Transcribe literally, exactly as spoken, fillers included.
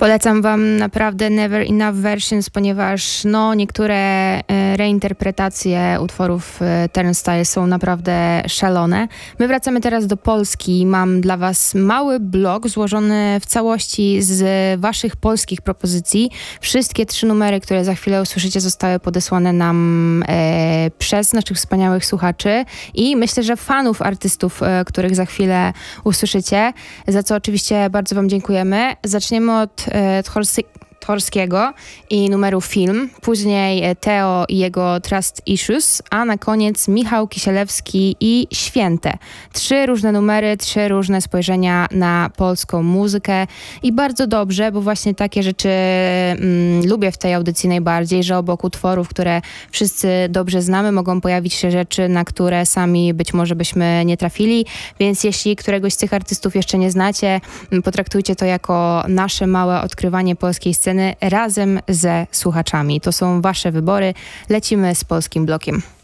Polecam wam naprawdę Never Enough Versions, ponieważ no, niektóre e, reinterpretacje utworów e, Turnstile są naprawdę szalone. My wracamy teraz do Polski. Mam dla was mały blog złożony w całości z waszych polskich propozycji. Wszystkie trzy numery, które za chwilę usłyszycie, zostały podesłane nam e, przez naszych wspaniałych słuchaczy i myślę, że fanów artystów, e, których za chwilę usłyszycie, za co oczywiście bardzo wam dziękujemy. Zaczniemy od e, Tchorsy- Tchorskiego i numeru Film, później Teo i jego Trust Issues, a na koniec Michał Kisielewski i Święte. Trzy różne numery, trzy różne spojrzenia na polską muzykę i bardzo dobrze, bo właśnie takie rzeczy mm, lubię w tej audycji najbardziej, że obok utworów, które wszyscy dobrze znamy, mogą pojawić się rzeczy, na które sami być może byśmy nie trafili, więc jeśli któregoś z tych artystów jeszcze nie znacie, potraktujcie to jako nasze małe odkrywanie polskiej sceny razem ze słuchaczami. To są wasze wybory. Lecimy z polskim blokiem.